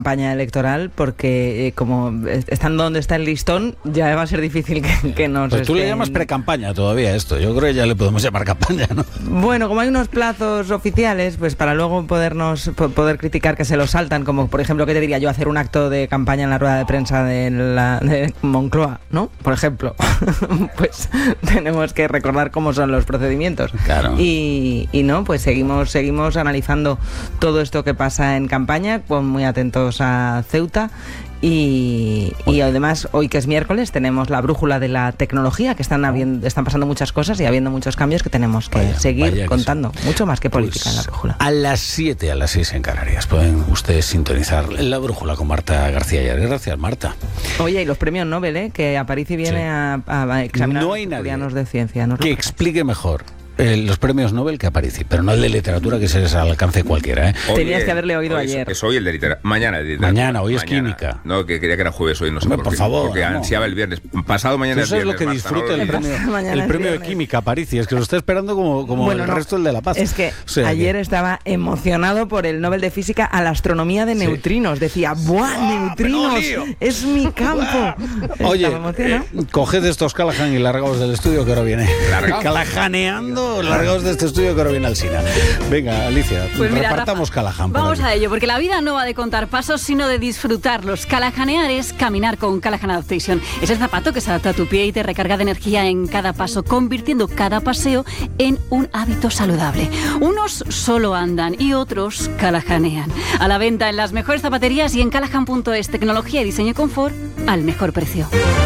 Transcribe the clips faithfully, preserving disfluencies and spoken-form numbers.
campaña electoral porque eh, como estando donde está el listón ya va a ser difícil que, que nos Pues tú estén... le llamas pre-campaña todavía esto. Yo creo que ya le podemos llamar campaña, ¿no? Bueno, como hay unos plazos oficiales, pues para luego podernos po- poder criticar que se los saltan, como por ejemplo, ¿qué te diría yo? Hacer un acto de campaña en la rueda de prensa de, la, de Moncloa, ¿no? Por ejemplo. Pues tenemos que recordar cómo son los procedimientos. Claro. Y, y no, pues seguimos, seguimos analizando todo esto que pasa en campaña, con muy atentos a Ceuta. Y, y además, hoy que es miércoles, tenemos la brújula de la tecnología, que están habiendo, están pasando muchas cosas y habiendo muchos cambios que tenemos que Vaya, seguir vaya que contando. sí. Mucho más que política Pues en la brújula. A las siete, a las seis en Canarias, pueden ustedes sintonizar la brújula con Marta García Llares. Gracias, Marta. Oye, y los premios Nobel, ¿eh? Que Aparici viene Sí. a, a examinar No a hay los nadie asturianos de ciencia. ¿no? que explique mejor eh, los premios Nobel que Aparici, pero no el de literatura, que se les al alcance cualquiera, ¿eh? Hoy Tenías que haberle oído hoy ayer. Es, es hoy el de literatura. Mañana el de literatura. Mañana, hoy es Mañana. química. No, que quería que era jueves hoy, no sé Hombre, por, por qué, favor, porque no. ansiaba el viernes. Pasado mañana Eso es es viernes. lo que Marta, disfruta no lo el olvides. premio, Mañana el es premio de viernes. química Aparici, es que lo está esperando como, como Bueno, el no. resto del de La Paz. Es que O sea, ayer que- estaba emocionado por el Nobel de Física a la astronomía de Sí. neutrinos. Decía, ¡buah, neutrinos! menudo lío! ¡Es mi campo! Oye, Estaba emocionado. eh, coged estos Callahan y largaos del estudio que ahora viene. ¿Largaos? Callahaneando, largaos de este estudio que ahora viene al Sina. Venga, Alicia, Pues mira, repartamos Rafa, Callahan. por vamos aquí. a ello, porque la vida no va de contar pasos, sino de disfrutarlos. Callahanear es caminar con Callahan Adaptation. Es el zapato que se adapta a tu pie y te recarga de energía en cada paso, convirtiendo cada paseo en un hábito saludable. Unos solo andan y otros callahanean. A la venta en las mejores zapaterías y en callahan punto es. Tecnología y diseño y confort al mejor precio.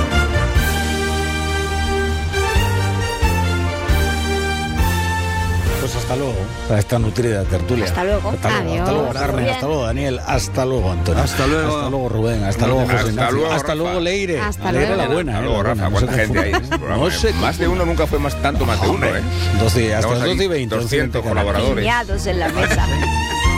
Pues hasta luego, para esta nutrida tertulia. Hasta luego. Hasta luego, Adiós. hasta luego Carmen, Bien. hasta luego Daniel, hasta luego Antonio. Hasta luego. Hasta luego Rubén, hasta luego José Hasta Ignacio. luego, Hasta Rafa. luego Leire. Hasta Leire luego. la buena, Hasta eh, luego, la Rafa, buena, no cuánta se gente hay en confunda. este programa. No eh. sé. Más de uno nunca fue más tanto más de uno, Hombre, ¿eh? doce, hasta Estamos las aquí doce y veinte. doscientos once, colaboradores. Alineados en la mesa.